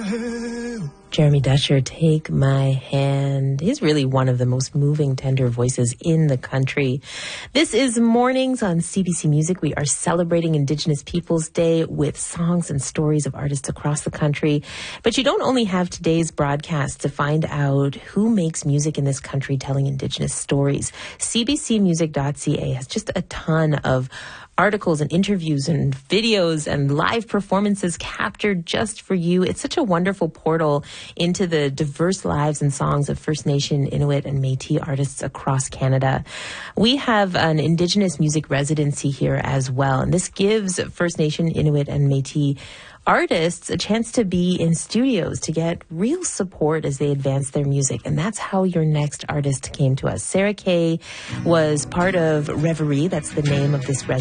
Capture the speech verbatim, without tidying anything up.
Jeremy Duscher, Take My Hand. He's really one of the most moving, tender voices in the country. This is Mornings on C B C Music. We are celebrating Indigenous Peoples Day with songs and stories of artists across the country. But you don't only have today's broadcast to find out who makes music in this country telling Indigenous stories. C B C music dot C A has just a ton of articles and interviews and videos and live performances captured just for you. It's such a wonderful portal into the diverse lives and songs of First Nation, Inuit, and Métis artists across Canada. We have an Indigenous music residency here as well, and this gives First Nation, Inuit, and Métis artists a chance to be in studios to get real support as they advance their music. And that's how your next artist came to us. Sarah Kay was part of Reverie. That's the name of this residency.